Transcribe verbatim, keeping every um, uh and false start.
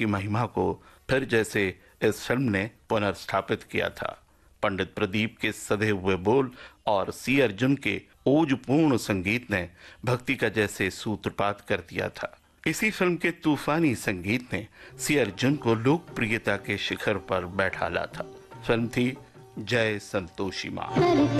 की महिमा को फिर जैसे इस फिल्म ने पुनर्स्थापित किया था। पंडित प्रदीप के सधे हुए बोल और सी अर्जुन के ओजपूर्ण संगीत ने भक्ति का जैसे सूत्रपात कर दिया था। इसी फिल्म के तूफानी संगीत ने सी अर्जुन को लोकप्रियता के शिखर पर बैठाला था। फिल्म थी जय संतोषी माँ।